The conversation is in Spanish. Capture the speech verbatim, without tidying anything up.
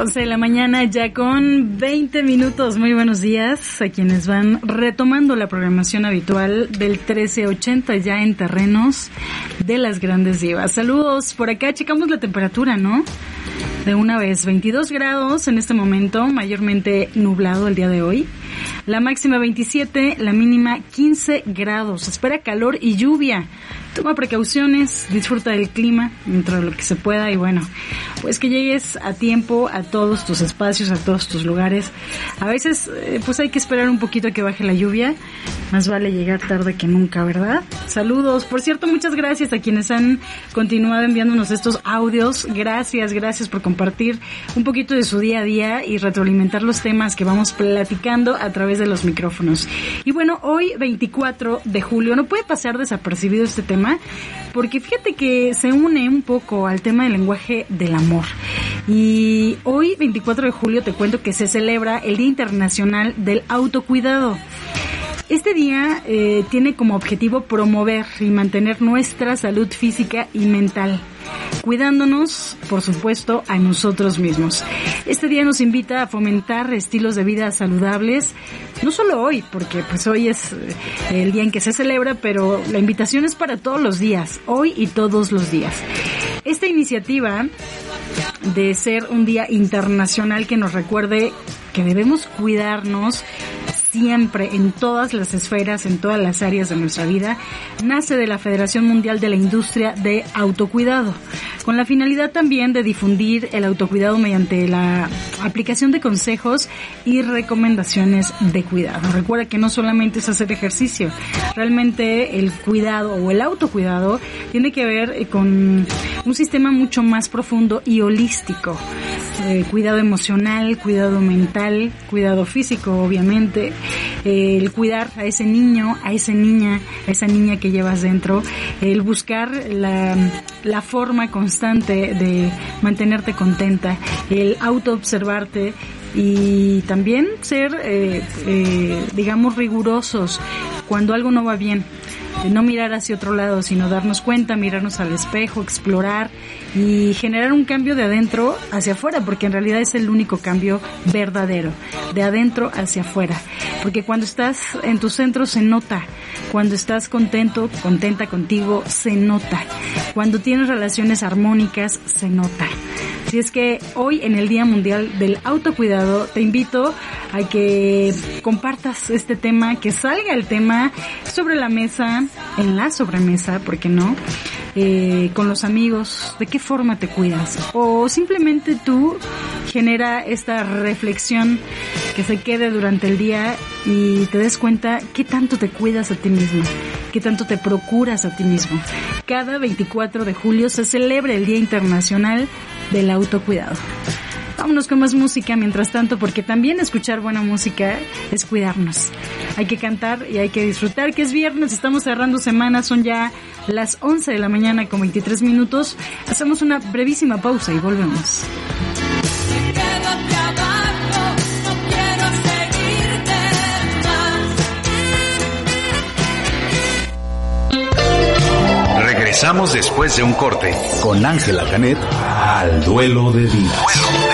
once de la mañana ya con veinte minutos. Muy buenos días a quienes van retomando la programación habitual del trece ochenta ya en terrenos de las grandes divas. Saludos por acá, checamos la temperatura, ¿no? De una vez, veintidós grados en este momento, mayormente nublado el día de hoy. La máxima veintisiete, la mínima quince grados. Se espera calor y lluvia. Toma precauciones, disfruta del clima dentro de lo que se pueda y bueno, pues que llegues a tiempo a todos tus espacios, a todos tus lugares. A veces eh, pues hay que esperar un poquito a que baje la lluvia, más vale llegar tarde que nunca, ¿verdad? Saludos, por cierto, muchas gracias a quienes han continuado enviándonos estos audios. Gracias, gracias por compartir un poquito de su día a día y retroalimentar los temas que vamos platicando a través de los micrófonos. Y bueno, hoy veinticuatro de julio, no puede pasar desapercibido este tema, porque fíjate que se une un poco al tema del lenguaje del amor. Y hoy, veinticuatro de julio, te cuento que se celebra el Día Internacional del Autocuidado. Este día eh, tiene como objetivo promover y mantener nuestra salud física y mental, cuidándonos, por supuesto, a nosotros mismos. Este día nos invita a fomentar estilos de vida saludables, no solo hoy, porque pues hoy es el día en que se celebra, pero la invitación es para todos los días, hoy y todos los días. Esta iniciativa de ser un día internacional que nos recuerde que debemos cuidarnos siempre, en todas las esferas, en todas las áreas de nuestra vida, nace de la Federación Mundial de la Industria de Autocuidado, con la finalidad también de difundir el autocuidado mediante la aplicación de consejos y recomendaciones de cuidado. Recuerda que no solamente es hacer ejercicio, realmente el cuidado o el autocuidado tiene que ver con un sistema mucho más profundo y holístico. Eh, cuidado emocional, cuidado mental, cuidado físico, obviamente, eh, el cuidar a ese niño, a esa niña, a esa niña que llevas dentro, el buscar la, la forma constante de mantenerte contenta, el autoobservarte y también ser, eh, eh, digamos, rigurosos cuando algo no va bien. No mirar hacia otro lado, sino darnos cuenta, mirarnos al espejo, explorar y generar un cambio de adentro hacia afuera, porque en realidad es el único cambio verdadero, de adentro hacia afuera. Porque cuando estás en tu centro se nota, cuando estás contento, contenta contigo, se nota. Cuando tienes relaciones armónicas, se nota. Así es que hoy, en el Día Mundial del Autocuidado, te invito a que compartas este tema, que salga el tema sobre la mesa, en la sobremesa, ¿por qué no? Eh, con los amigos, ¿de qué forma te cuidas? O simplemente tú genera esta reflexión que se quede durante el día y te des cuenta qué tanto te cuidas a ti mismo, qué tanto te procuras a ti mismo. Cada veinticuatro de julio se celebra el Día Internacional del Autocuidado. Vámonos con más música mientras tanto, porque también escuchar buena música es cuidarnos. Hay que cantar y hay que disfrutar, que es viernes, estamos cerrando semana, son ya las once de la mañana con veintitrés minutos. Hacemos una brevísima pausa y volvemos. Regresamos después de un corte con Ángela Canet al Duelo de Vidas.